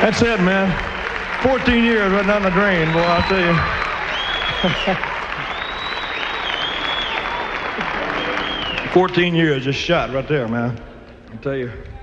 That's it, man. 14 years right down the drain, boy, I'll tell you. 14 years just shot right there, man. I'll tell you.